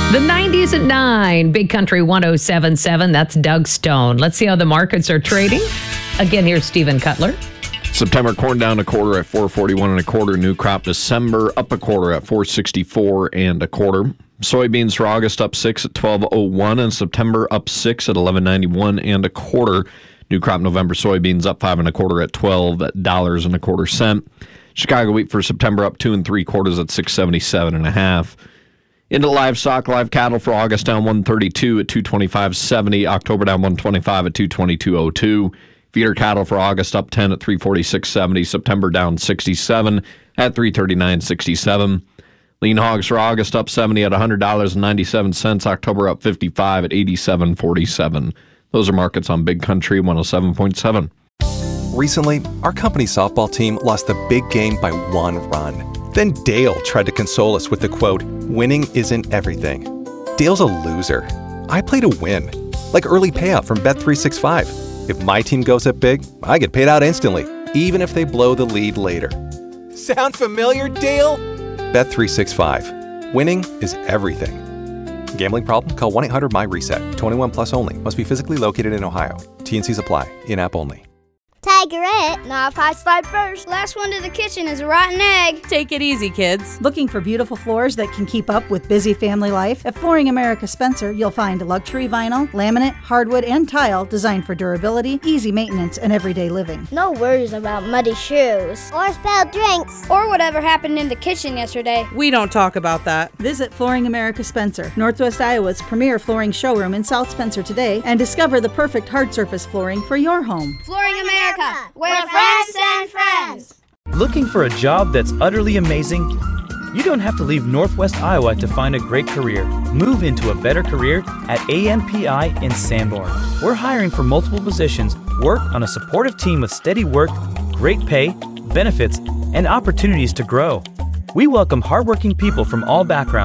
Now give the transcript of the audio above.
The 90s at 9, Big Country 107.7. That's Doug Stone. Let's see how the markets are trading. Again, here's Stephen Cutler. September corn down a quarter at 441 and a quarter. New crop December up a quarter at 464 and a quarter. Soybeans for August up 6 at 1201 and September up 6 at 1191 and a quarter. New crop November soybeans up 5 and a quarter at $12 and a quarter cent. Chicago wheat for September up 2 3/4 at 677 and a half. Into livestock, live cattle for August down 132 at 225.70. October down 125 at 222.02. Feeder cattle for August up 10 at 346.70. September down 67 at 339.67. Lean hogs for August up 70 at $100.97. October up 55 at 87.47. Those are markets on Big Country 107.7. Recently, our company softball team lost the big game by 1 run. Then Dale tried to console us with the quote, "Winning isn't everything." Dale's a loser. I play to win, like early payout from Bet365. If my team goes up big, I get paid out instantly, even if they blow the lead later. Sound familiar, Dale? Bet365. Winning is everything. Gambling problem? Call 1-800-MY-RESET. 21 plus only. Must be physically located in Ohio. T&Cs apply. In-app only. Tigerette. Not if I slide first. Last one to the kitchen is a rotten egg. Take it easy, kids. Looking for beautiful floors that can keep up with busy family life? At Flooring America Spencer, you'll find luxury vinyl, laminate, hardwood, and tile designed for durability, easy maintenance, and everyday living. No worries about muddy shoes. Or spilled drinks. Or whatever happened in the kitchen yesterday. We don't talk about that. Visit Flooring America Spencer, Northwest Iowa's premier flooring showroom in South Spencer today, and discover the perfect hard surface flooring for your home. Flooring America. Where friends send friends. Looking for a job that's utterly amazing? You don't have to leave Northwest Iowa to find a great career. Move into a better career at AMPI in Sanborn. We're hiring for multiple positions, work on a supportive team with steady work, great pay, benefits, and opportunities to grow. We welcome hardworking people from all backgrounds